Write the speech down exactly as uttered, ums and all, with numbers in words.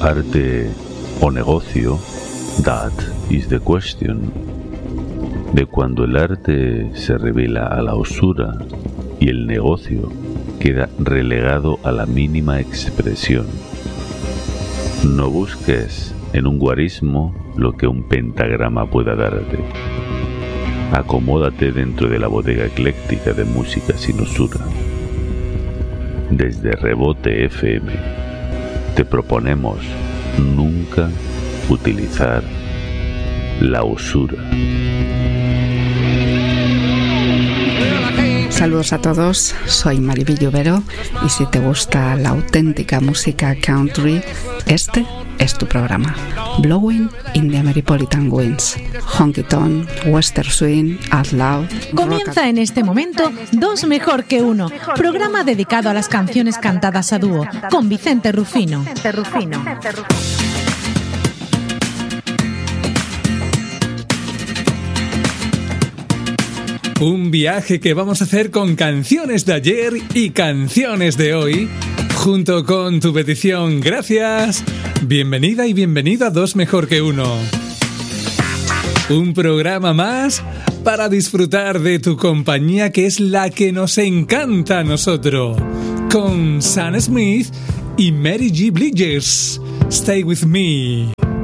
arte o negocio, that is the question. De cuando el arte se revela a la usura y el negocio queda relegado a la mínima expresión. No busques en un guarismo lo que un pentagrama pueda darte. Acomódate dentro de la bodega ecléctica de música sin usura. Desde Rebote F M te proponemos nunca utilizar la usura. Saludos a todos, soy Maribel Llovero y si te gusta la auténtica música country, este es tu programa. Blowing in the Ameripolitan Winds, honky tonk, western swing, out loud. Comienza en este momento Dos Mejor que Uno, programa dedicado a las canciones cantadas a dúo, con Vicente Rufino. Un viaje que vamos a hacer con canciones de ayer y canciones de hoy, junto con tu petición. Gracias. Bienvenida y bienvenido a Dos Mejor que Uno. Un programa más para disfrutar de tu compañía, que es la que nos encanta a nosotros, con Sam Smith y Mary J. Blige. Stay with me.